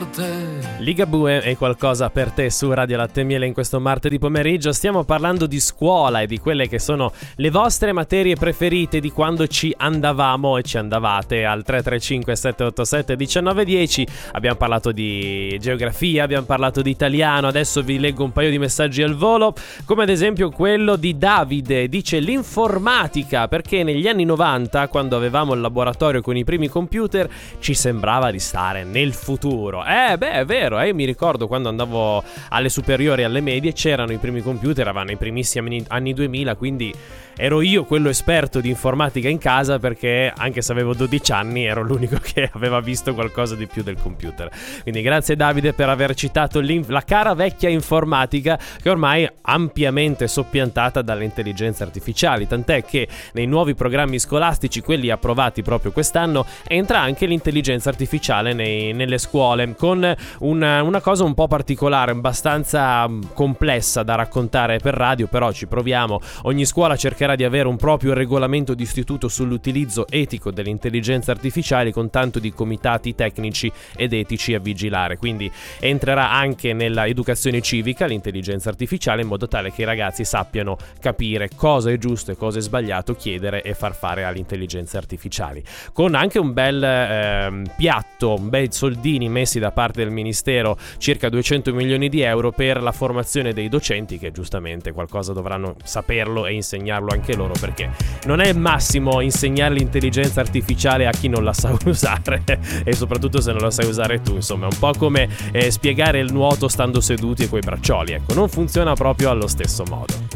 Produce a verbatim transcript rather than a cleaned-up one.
Ligabue è qualcosa per te su Radio Latte e Miele in questo martedì pomeriggio. Stiamo parlando di scuola e di quelle che sono le vostre materie preferite di quando ci andavamo e ci andavate al tre tre cinque sette otto sette uno nove uno zero. Abbiamo parlato di geografia, abbiamo parlato di italiano. Adesso vi leggo un paio di messaggi al volo, come ad esempio quello di Davide. Dice l'informatica, perché negli anni novanta, quando avevamo il laboratorio con i primi computer, ci sembrava di stare nel futuro. Eh beh, è vero, eh? Io mi ricordo quando andavo alle superiori e alle medie c'erano i primi computer, eravamo i primissimi anni duemila, quindi ero io quello esperto di informatica in casa, perché anche se avevo dodici anni ero l'unico che aveva visto qualcosa di più del computer. Quindi grazie Davide per aver citato la cara vecchia informatica, che ormai è ampiamente soppiantata dalle intelligenze artificiali, tant'è che nei nuovi programmi scolastici, quelli approvati proprio quest'anno, entra anche l'intelligenza artificiale nei, nelle scuole, con una, una cosa un po' particolare, abbastanza complessa da raccontare per radio, però ci proviamo. Ogni scuola cercherà di avere un proprio regolamento di istituto sull'utilizzo etico delle intelligenze artificiali, con tanto di comitati tecnici ed etici a vigilare. Quindi entrerà anche nella educazione civica l'intelligenza artificiale, in modo tale che i ragazzi sappiano capire cosa è giusto e cosa è sbagliato chiedere e far fare alle intelligenze artificiali, con anche un bel eh, piatto, un bel soldini messi da parte del ministero, circa duecento milioni di euro per la formazione dei docenti, che giustamente qualcosa dovranno saperlo e insegnarlo anche loro, perché non è il massimo insegnare l'intelligenza artificiale a chi non la sa usare e soprattutto se non la sai usare tu. Insomma, è un po' come eh, spiegare il nuoto stando seduti e coi braccioli, ecco, non funziona proprio allo stesso modo.